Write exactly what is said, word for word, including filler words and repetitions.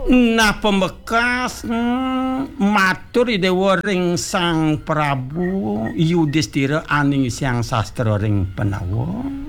Nah pembekas hmm, matur idewa ring Sang Prabu Yudhistira aning Hyang Sastra ring Penawa.